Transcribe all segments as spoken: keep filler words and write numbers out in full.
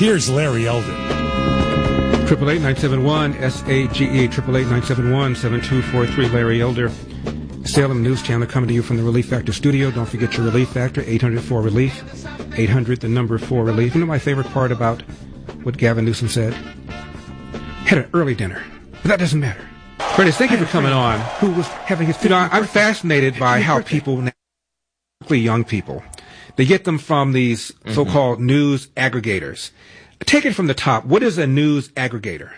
Here's Larry Elder. Triple eight nine seven one S A G E triple eight nine seven one seven two four three. Larry Elder, Salem News Channel, coming to you from the Relief Factor studio. Don't forget your Relief Factor, eight hundred four relief, eight hundred the number four relief. You know my favorite part about what Gavin Newsom said? Had an early dinner, but that doesn't matter. Curtis, thank you for coming on. Who was having his? You know, I'm fascinated by how people, particularly young people, they get them from these mm-hmm. so-called news aggregators. Take it from the top. What is a news aggregator?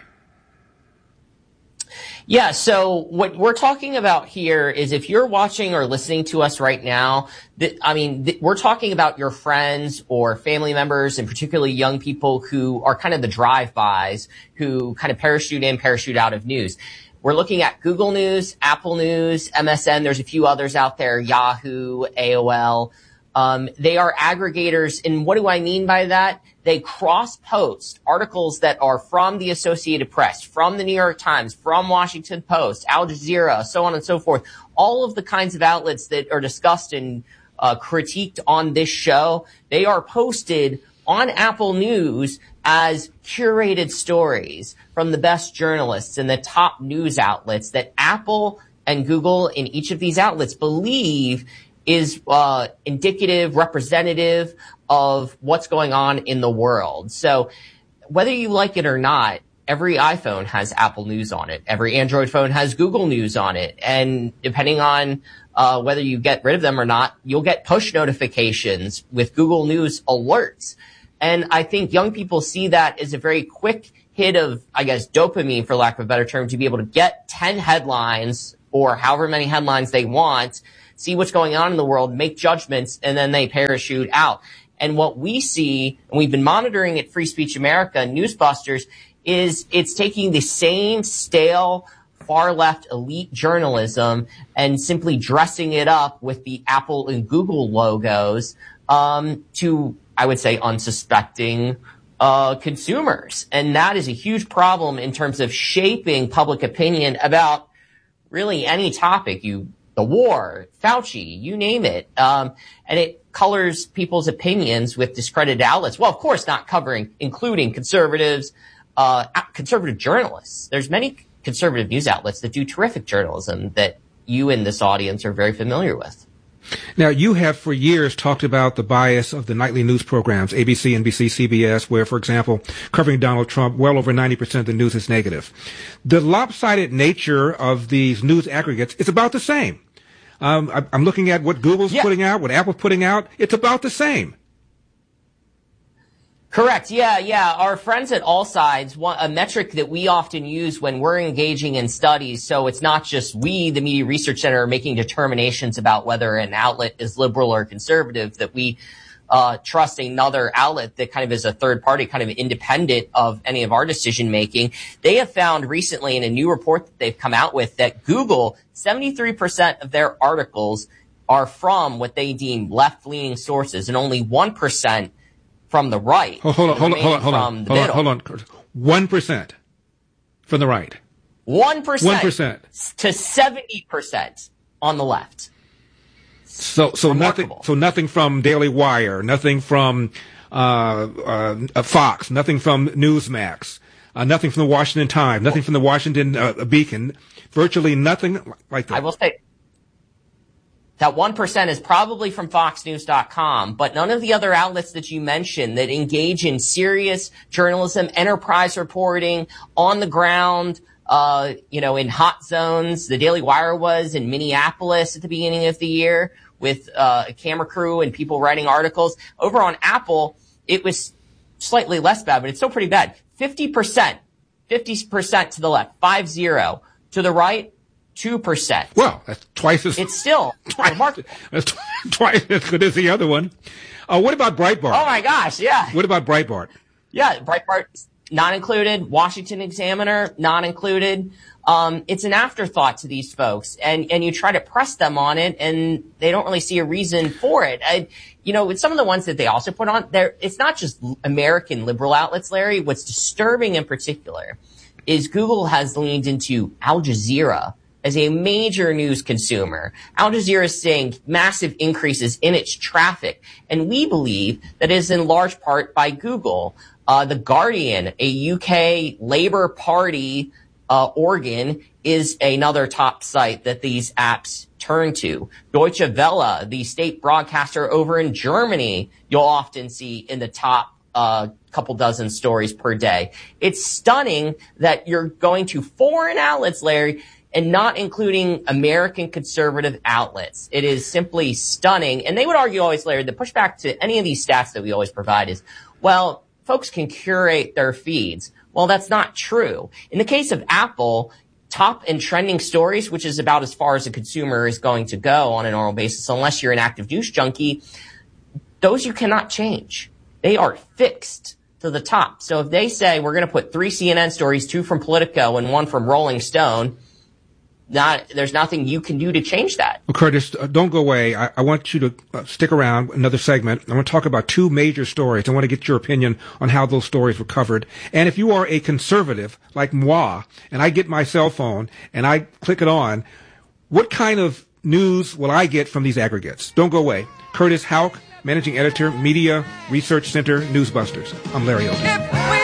Yeah, so what we're talking about here is if you're watching or listening to us right now, th- I mean, th- we're talking about your friends or family members, and particularly young people who are kind of the drive-bys, who kind of parachute in, parachute out of news. We're looking at Google News, Apple News, M S N. There's a few others out there, Yahoo, A O L. Um, they are aggregators, and what do I mean by that? They cross-post articles that are from the Associated Press, from the New York Times, from Washington Post, Al Jazeera, so on and so forth. All of the kinds of outlets that are discussed and uh, critiqued on this show, they are posted on Apple News as curated stories from the best journalists and the top news outlets that Apple and Google in each of these outlets believe is uh indicative, representative of what's going on in the world. So whether you like it or not, every iPhone has Apple News on it. Every Android phone has Google News on it. And depending on uh whether you get rid of them or not, you'll get push notifications with Google News alerts. And I think young people see that as a very quick hit of, I guess, dopamine, for lack of a better term, to be able to get ten headlines or however many headlines they want, see what's going on in the world, make judgments, and then they parachute out. And what we see, and we've been monitoring at Free Speech America and Newsbusters, is it's taking the same stale, far-left elite journalism and simply dressing it up with the Apple and Google logos um, to, I would say, unsuspecting uh consumers. And that is a huge problem in terms of shaping public opinion about really any topic. You The war, Fauci, you name it. Um, and it colors people's opinions with discredited outlets. Well, of course, not covering, including conservatives, uh, conservative journalists. There's many conservative news outlets that do terrific journalism that you in this audience are very familiar with. Now, you have for years talked about the bias of the nightly news programs, A B C, N B C, C B S, where, for example, covering Donald Trump, well over ninety percent of the news is negative. The lopsided nature of these news aggregates is about the same. Um, I, I'm looking at what Google's yeah. putting out, what Apple's putting out. It's about the same. Correct. Yeah, yeah. Our friends at All Sides, one, a metric that we often use when we're engaging in studies, so it's not just we, the Media Research Center, are making determinations about whether an outlet is liberal or conservative, that we uh trust another outlet that kind of is a third party, kind of independent of any of our decision making. They have found recently in a new report that they've come out with that Google, seventy-three percent of their articles are from what they deem left-leaning sources, and only one percent from the right. Hold, hold on, hold on, hold on, hold on, hold on, hold on. One percent from the right. One percent. One percent to seventy percent on the left. So, so Remarkable. nothing, so nothing from Daily Wire, nothing from uh, uh, Fox, nothing from Newsmax, uh, nothing from the Washington Times, nothing from the Washington uh, Beacon, virtually nothing like that. I will say that one percent is probably from fox news dot com, but none of the other outlets that you mentioned that engage in serious journalism, enterprise reporting, on the ground, uh, you know, in hot zones. The Daily Wire was in Minneapolis at the beginning of the year with uh, a camera crew and people writing articles. Over on Apple, it was slightly less bad, but it's still pretty bad. fifty percent, fifty percent to the left, five zero. To the right, two percent. Well, that's twice as... It's still twice, remarkable. That's twice as good as the other one. Uh, what about Breitbart? Oh, my gosh, yeah. What about Breitbart? Yeah, Breitbart, not included. Washington Examiner, not included. Um, it's an afterthought to these folks, and, and you try to press them on it, and they don't really see a reason for it. I, you know, with some of the ones that they also put on there, it's not just American liberal outlets, Larry. What's disturbing in particular is Google has leaned into Al Jazeera as a major news consumer. Al Jazeera is seeing massive increases in its traffic, and we believe that is in large part by Google. Uh, The Guardian, a U K Labour Party uh, organ, is another top site that these apps turn to. Deutsche Welle, the state broadcaster over in Germany, you'll often see in the top uh, couple dozen stories per day. It's stunning that you're going to foreign outlets, Larry, and not including American conservative outlets. It is simply stunning. And they would argue always, Larry, the pushback to any of these stats that we always provide is, well, folks can curate their feeds. Well, that's not true. In the case of Apple, top and trending stories, which is about as far as a consumer is going to go on a normal basis, unless you're an active news junkie, those you cannot change. They are fixed to the top. So if they say we're going to put three C N N stories, two from Politico and one from Rolling Stone, not, there's nothing you can do to change that. Well, Curtis, uh, don't go away. I, I want you to uh, stick around another segment. I want to talk about two major stories. I want to get your opinion on how those stories were covered. And if you are a conservative like moi, and I get my cell phone and I click it on, what kind of news will I get from these aggregates? Don't go away. Curtis Houck, Managing Editor, Media Research Center, Newsbusters. I'm Larry Elder.